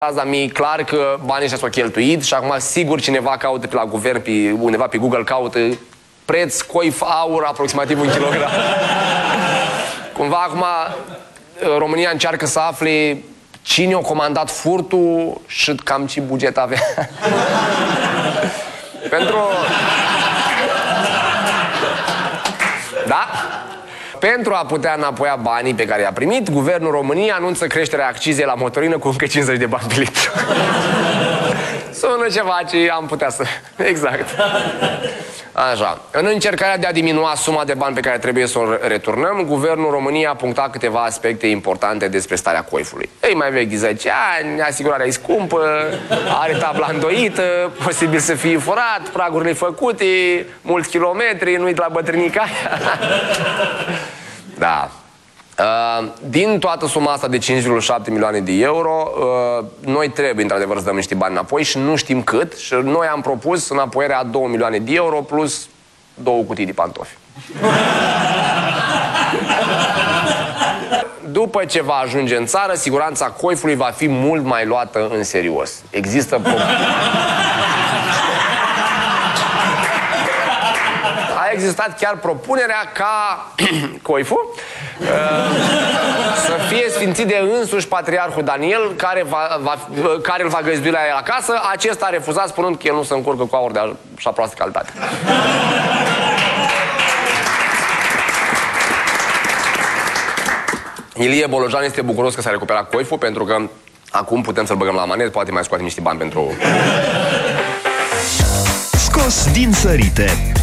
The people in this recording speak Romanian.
Azi mi-e clar că banii ăștia s-au cheltuit și acum sigur cineva caută pe la guvern, undeva pe Google caută preț coif aur aproximativ 1 kilogram. Cumva acum România încearcă să afle cine a comandat furtul și cam ce buget avea. Pentru a putea înapoia banii pe care i-a primit, Guvernul României anunță creșterea accizei la motorină cu încă 50 de bani pe litru. Sună ceva ce am putea să... Exact. Așa. În încercarea de a diminua suma de bani pe care trebuie să o returnăm, Guvernul României a punctat câteva aspecte importante despre starea coifului. Ei mai vechi 10 ani, asigurarea e scumpă, are tabla îndoită, posibil să fie furat, pragurile făcute, mulți kilometri, nu-i de la bătrânica. Da. Din toată suma asta de 5,7 milioane de euro, noi trebuie într-adevăr să dăm niște bani înapoi și nu știm cât. Și noi am propus înapoierea a 2 milioane de euro plus 2 cutii de pantofi. După ce va ajunge în țară, siguranța coifului va fi mult mai luată în serios. Există A existat chiar propunerea ca coiful să fie sfințit de însuși Patriarhul Daniel, care îl va găzdui la el acasă. Acesta a refuzat, spunând că el nu se încurcă cu aur de așa proastă calitate. Ilie Bolojan este bucuros că s-a recuperat coiful, pentru că acum putem să-l băgăm la manet, poate mai scoatem niște bani pentru... Scos din sărite.